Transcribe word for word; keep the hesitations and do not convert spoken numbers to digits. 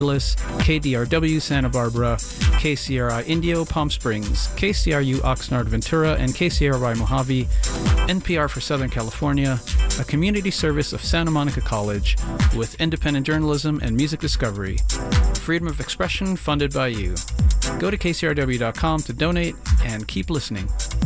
K D R W Santa Barbara, K C R I Indio Palm Springs, K C R U Oxnard Ventura, and K C R Y Mojave, N P R for Southern California, a community service of Santa Monica College with independent journalism and music discovery. Freedom of expression funded by you. Go to K C R W dot com to donate and keep listening.